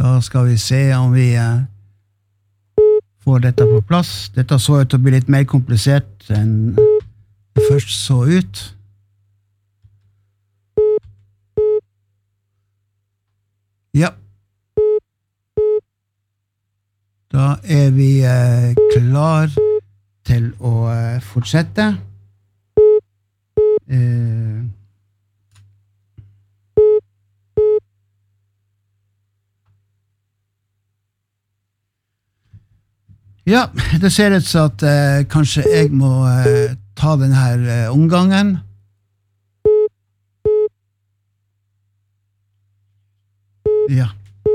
Da skal vi se om vi får dette på plass. Dette så ut til å bli litt mer komplisert enn det først så ut. Ja. Da vi klar til å fortsette. Ja, det ser ut som at kanskje jeg må ta denne her omgangen. Ja.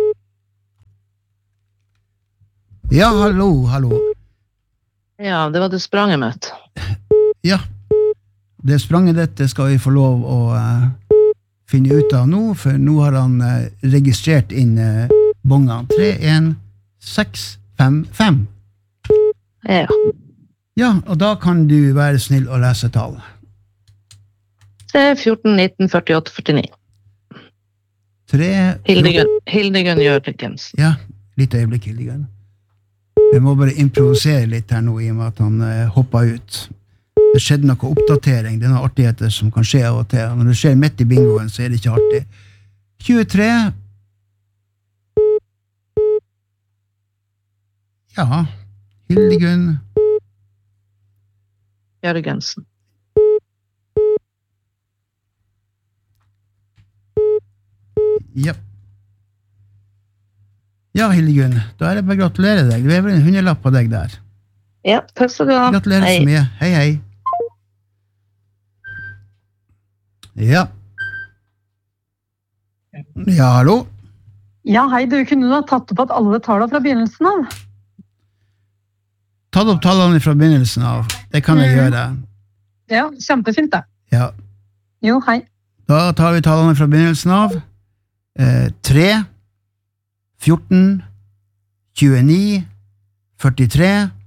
Ja, hallo. Ja, det var det spranget mitt. Ja, det spranget dette skal vi få lov å finne ut av nå, for nå har han registrert inn bongene. 3, 1, 6, 5, 5. Ja. Ja, og da kan du være snill å lese tall. 3, 14, 19, 48, 49. 3... Hildegunn Jørgens. Ja, litt øyeblikk, Hildegunn. Jeg må bare improvisere litt her nå, i og med at han hoppet ut. Det skjedde noe oppdatering, det er noen artigheter som kan skje av og til. Når det skjer midt i bingoen, så er det ikke artig. 23. Ja, Hildegunn Jørgensen. Ja. Ja, Hildegunn, da er det bare å gratulere deg. Du er vel en 100-lapp på deg der. Ja, takk skal du ha. Gratulerer så mye. Hei, hei. Ja. Ja, hallo? Ja, hei, du kunne du ha tatt opp at alle tallene fra begynnelsen av? Tatt opp tallene fra begynnelsen av. Det kan jeg gjøre. Ja, kjempefint det. Ja. Jo, hei. Da tar vi tallene fra begynnelsen av. 3, 14, 29, 43,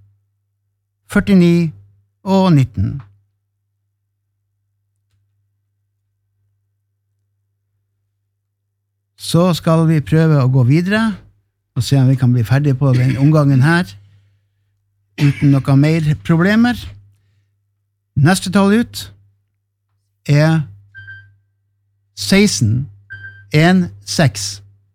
49 og 19. Så skal vi prøve å gå videre og se om vi kan bli ferdig på den omgangen her uten noe mer problemer. Neste tall ut er 16, 1, 6.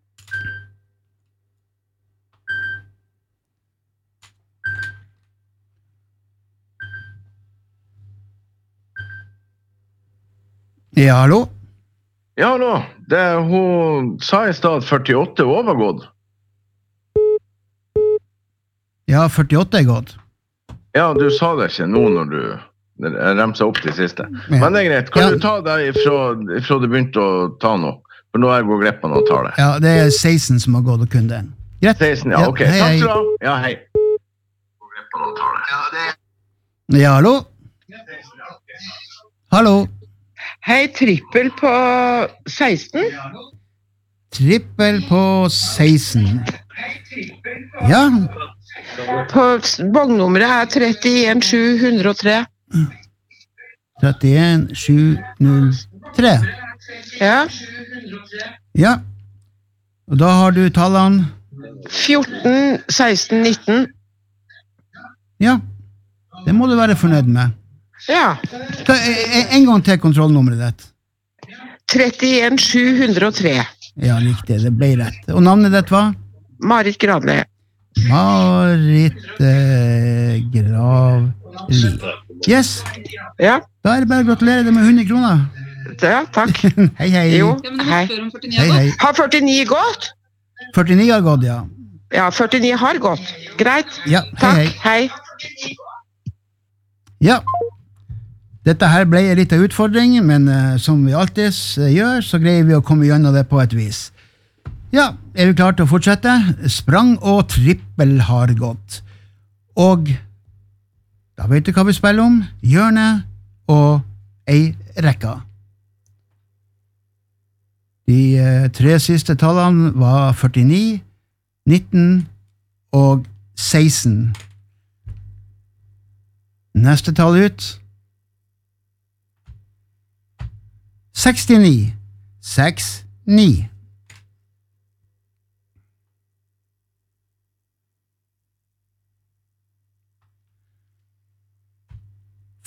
Ja, hallo? Ja, hallo. Hun sa i stad 48 overgått. Ja, 48 er gått. Ja, du sa det ikke nå når du remset opp de siste. Ja. Men det er greit. Kan du ta deg fra du begynte å ta noe? For nå er jeg går glipp av noe å ta det. Ja, det er 16 som har gått og kun den. Greit. 16, ja, ok. Hei, Takk hei. skal du ha. Ja, hei. Går glipp av noe å ta det. Ja, hallo? Hallo? Hei, trippel på 16. Trippel på 16. Ja. På vognnummeret er 31 703. 31 703. Ja. Ja. Og da har du tallene. 14, 16, 19. Ja. Det må du være fornøyd med. Ja. En gang til kontrollnummeret ditt. 31 703. Ja, riktig. Det ble rett. Og navnet ditt var? Marit Gradle. Marit Gravli. Yes. Ja. Da er det bare å gratulere deg med 100 kroner. Ja, takk. Hei, hei. Jo, hei. Hei, hei. Har 49 gått? 49 har gått, ja. Ja, 49 har gått. Greit. Ja, hei, Takk, hei. hei. Ja. Dette her ble en liten utfordring, men som vi alltid gjør, så greier vi å komme gjennom det på et vis. Ja, er vi klare til å fortsette? Sprang og trippel har gått. Og da vet du hva vi spiller om. Hjørne og ei rekka. De 3 siste tallene var 49, 19 og 16. Neste tall ut. 69. 6, 9.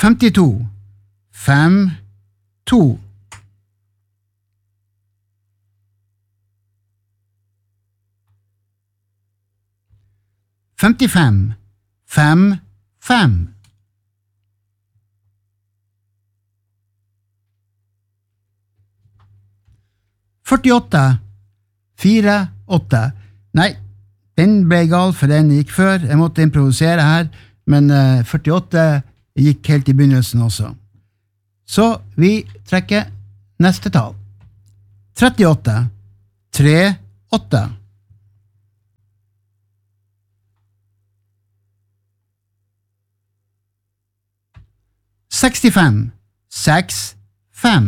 52, 5, 2. Femtifem, 5, 5. 48, 4, 8. Nei, den ble gal, for den gikk før. Jeg måtte improvisere her, men 48 gikk helt i begynnelsen også. Så vi trekker neste tall. 38, 3, 8. 65, 6, 5.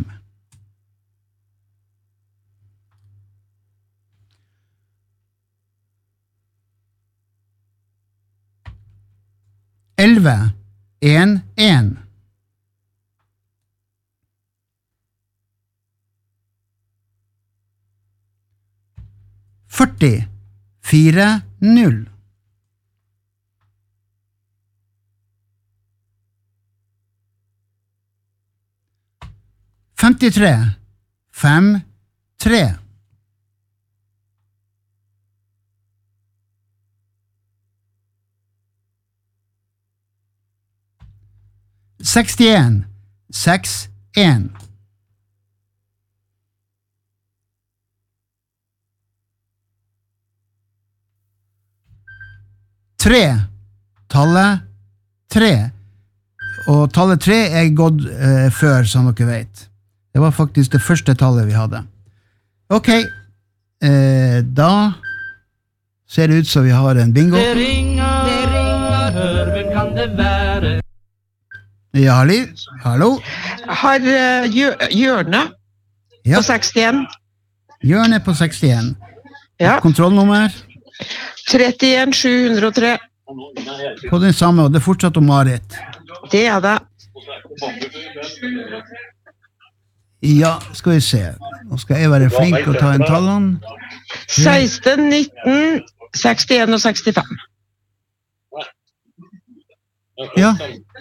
11, 1, 1. 40, 4, 0. 53, 5, 3. 61, 6, 1. 3, tallet 3. Og tallet 3 er gått før, som dere vet. Det var faktisk det første tallet vi hadde. Ok, da ser det ut som vi har en bingo. Det ringer, hør, hvem kan det være? Ja, hallo? Har Hjørne Ja, på 61. Hjørne på 61. Ja. Kontrollnummer 31 703. på den samme, og det er fortsatt om Marit. Det er det. Ja, skal vi se. Nå skal jeg være flink og ta en tallene. 16, 19, 61 og 65. Ja.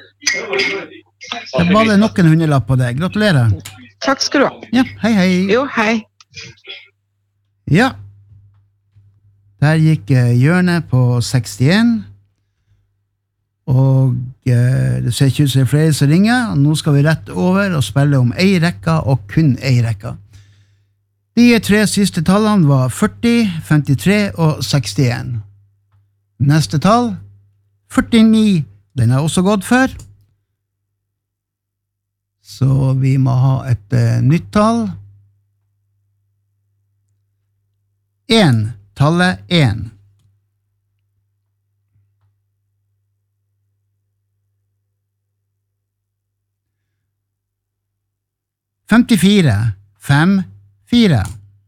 Det var det nok en hundrelapp på deg. Gratulerer. Takk skal du ha. Ja, hei, hei. Jo, hei. Ja. Der gikk hjørnet på 61. Og det ser ikke ut som det er flere som ringer. Og nå skal vi rett over og spille om ei rekka og kun ei rekka. De 3 siste tallene var 40, 53 og 61. Neste tall 49. Den har også gått før. Så vi må ha et nytt tall. 1. Tallet 1. 54, 5, 4.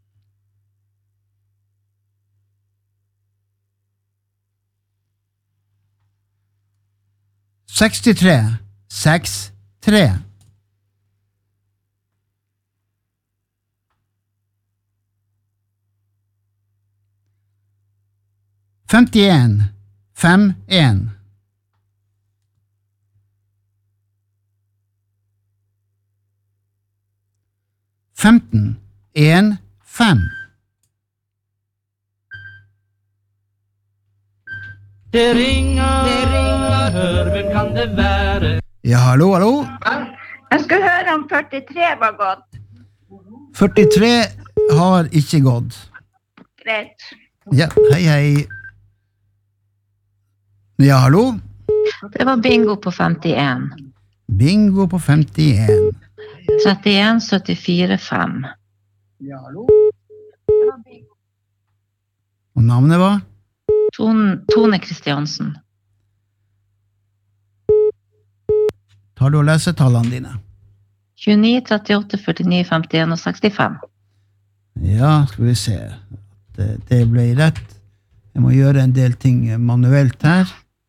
63, 6, 3. 51, 5, 1. 15, 1, 5. Det ringer, hør, hvem kan det være? Ja, hallo, hallo. Jeg skulle høre om 43 var godt. 43 har ikke gått. Greit. Ja, hei, hei. Ja, hallo. Det var bingo på 51. Bingo på 51. 31, 74, 5. Ja, hallo. Og navnet var? Tone Kristiansen. Tar du og leser tallene dine? 29, 38, 49, 51 og 65. Ja, skal vi se. Det ble rett. Jeg må gjøre en del ting manuelt her.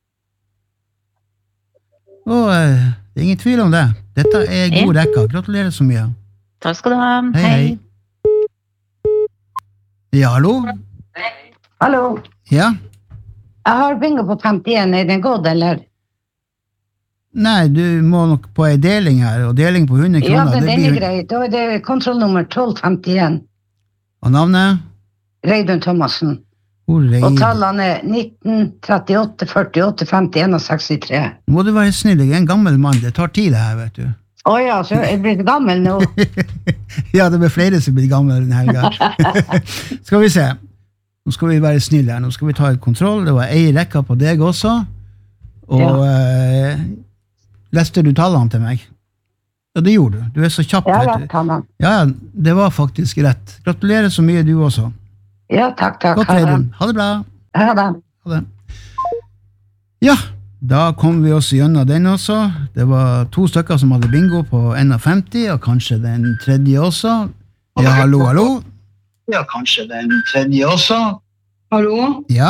Og det er ingen tvil om det. Dette er god rekka. Gratulerer så mye. Takk skal du ha. Hei, hei. Ja, hallo? Hallo. Ja? Jeg har bingo på 51. Er den gått, eller? Nei, du må nok på en deling her, og deling på 100 kroner. Ja, men den er grei. Da er det kontrollnummer 1251. Og navnet? Reidun Thomassen. Og tallene er 19, 38, 48, 51 og 63. Nå må du være snill, jeg er en gammel mann. Det tar tid det her, vet du. Åja, så jeg blir gammel nå. Ja, det blir flere som blir gammel denne helga. Skal vi se. Nå skal vi være snille her. Nå skal vi ta et kontroll. Det var en rekka på deg også. Og leste du tallene til meg? Ja, det gjorde du. Du er så kjapp, vet du. Ja, det var faktisk rett. Gratulerer så mye du også. Ja, takk. Godt, Reidun. Ha det bra. Ha det. Ha det. Ja, da kom vi oss gjennom den også. Det var 2 stykker som hadde bingo på 51, og kanskje den tredje også. Ja, hallo. Ja, kanskje den tredje også. Hallo? Ja?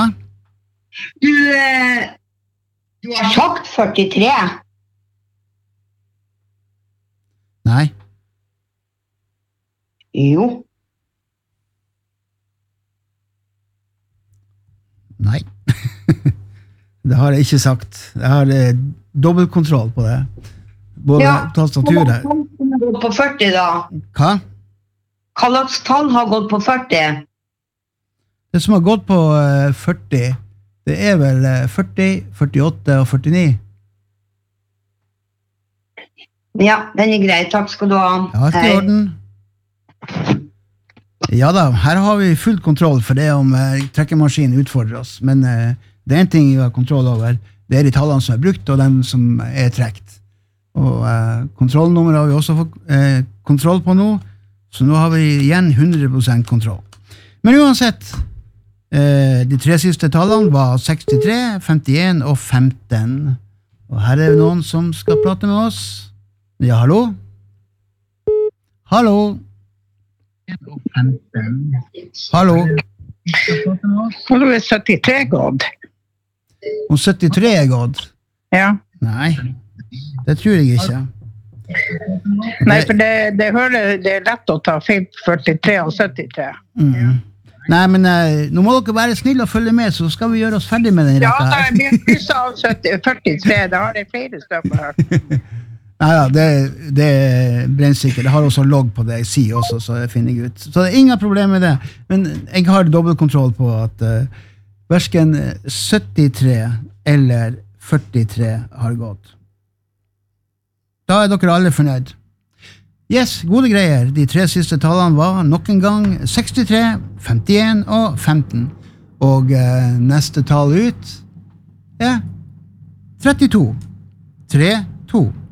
Du har sagt 43. Nei. Jo. Nei. Det har jeg ikke sagt. Jeg har dobbeltkontroll på det. Både tastaturet. Hva har gått på 40 da? Hva? Hva slags tall har gått på 40? Det som har gått på 40, det er vel 40, 48 og 49. Ja, den er grei. Takk skal du ha. Ja, alt i orden. Ja da, her har vi full kontroll for det om trekkemaskinen utfordrer oss, men det er en ting vi har kontroll over. Det er de tallene som er brukt, og dem som er trekt. Og kontrollnummer har vi også fått kontroll på nå, så nå har vi igjen 100% kontroll. Men uansett, de 3 siste tallene var 63, 51 og 15. Og her er det noen som skal prate med oss. Ja, hallo? Hallo? Hallo? Hallo, er 73 gått? Om 73 er gått? Ja. Nei, det tror jeg ikke. Nei, for det er lett å ta feil 43 og 73. Nei, men nå må dere være snille og følge med, så skal vi gjøre oss ferdig med den rekka her. Ja, vi sa 43, da har det flere stykker her. Nei, ja, det er brennsikkert. Jeg har også logg på det jeg sier også, så jeg finner jeg ut. Så det er ingen problem med det. Men jeg har dobbeltkontroll på at hverken 73 eller 43 har gått. Da er dere alle fornøyd. Yes, gode greier. De 3 siste tallene var nok en gang 63, 51 og 15. Og neste tall ut er 32. 3, 2.